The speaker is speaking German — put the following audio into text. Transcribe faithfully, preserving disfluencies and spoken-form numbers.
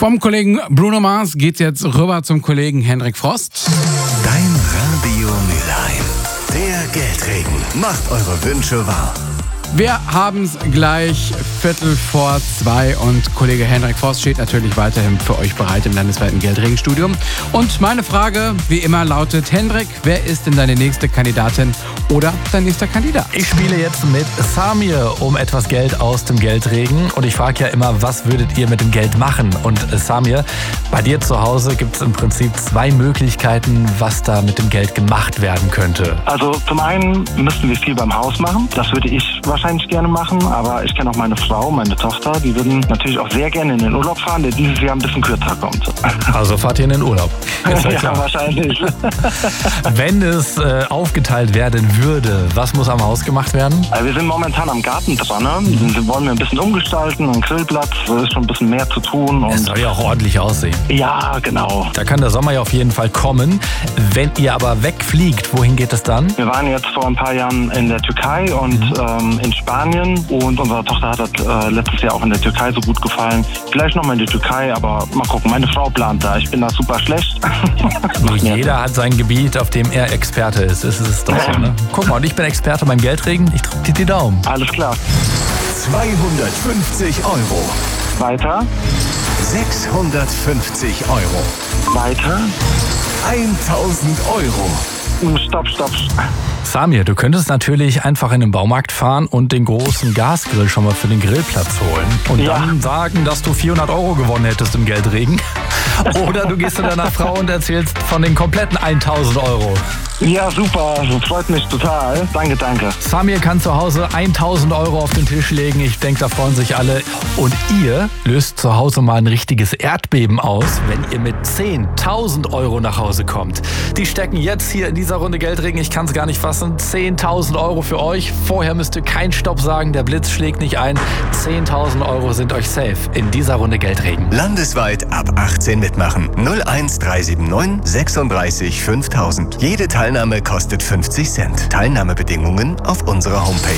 Vom Kollegen Bruno Mars geht's jetzt rüber zum Kollegen Hendrik Frost. Dein Radio Mülheim. Der Geldregen macht eure Wünsche wahr. Wir haben's gleich Viertel vor zwei und Kollege Hendrik Frost steht natürlich weiterhin für euch bereit im landesweiten Geldregenstudium. Und meine Frage, wie immer, lautet: Hendrik, wer ist denn deine nächste Kandidatin oder dein nächster Kandidat? Ich spiele jetzt mit Samir um etwas Geld aus dem Geldregen. Und ich frage ja immer, was würdet ihr mit dem Geld machen? Und Samir, bei dir zu Hause gibt es im Prinzip zwei Möglichkeiten, was da mit dem Geld gemacht werden könnte. Also zum einen müssten wir viel beim Haus machen. Das würde ich wahrscheinlich gerne machen, aber ich kenne auch meine Frau, meine Tochter, die würden natürlich auch sehr gerne in den Urlaub fahren, der dieses Jahr ein bisschen kürzer kommt. Also fahrt ihr in den Urlaub? Ist ja, ja wahrscheinlich. Wenn es äh, aufgeteilt werden würde, was muss am Haus gemacht werden? Also wir sind momentan am Garten dran. Ne? Mhm. Wir wollen wir ein bisschen umgestalten, einen Grillplatz, da ist schon ein bisschen mehr zu tun. Und es soll ja auch ordentlich aussehen. Ja, genau. Da kann der Sommer ja auf jeden Fall kommen. Wenn ihr aber wegfliegt, wohin geht es dann? Wir waren jetzt vor ein paar Jahren in der Türkei und mhm. ähm, in Spanien und unsere Tochter hat das äh, letztes Jahr auch in der Türkei so gut gefallen. Vielleicht nochmal in die Türkei, aber mal gucken. Meine Frau plant da. Ich bin da super schlecht. Jeder hat sein Gebiet, auf dem er Experte ist. Das ist es doch so, ne? Guck mal, und ich bin Experte beim Geldregen. Ich drücke dir die Daumen. Alles klar. zweihundertfünfzig Euro. Weiter. sechshundertfünfzig Euro. Weiter. eintausend Euro. Stopp, stopp. Samir, du könntest natürlich einfach in den Baumarkt fahren und den großen Gasgrill schon mal für den Grillplatz holen und ja. dann sagen, dass du vierhundert Euro gewonnen hättest im Geldregen. Oder du gehst zu deiner Frau und erzählst von den kompletten tausend Euro. Ja, super. Das freut mich total. Danke, danke. Samir kann zu Hause tausend Euro auf den Tisch legen. Ich denke, da freuen sich alle. Und ihr löst zu Hause mal ein richtiges Erdbeben aus, wenn ihr mit zehntausend Euro nach Hause kommt. Die stecken jetzt hier in dieser Runde Geldregen. Ich kann es gar nicht fassen. zehntausend Euro für euch. Vorher müsst ihr keinen Stopp sagen. Der Blitz schlägt nicht ein. zehntausend Euro sind euch safe in dieser Runde Geldregen. Landesweit ab achtzehn mitmachen. null eins drei sieben neun sechsunddreißig fünftausend. Jede Teilnahme kostet fünfzig Cent. Teilnahmebedingungen auf unserer Homepage.